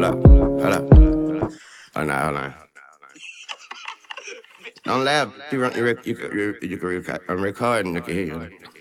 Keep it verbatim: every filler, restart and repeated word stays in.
Hold up, hold up. Hold on, hold on. Don't laugh. You, run, you, rec- you, you, you, you, I'm recording. I can hear you.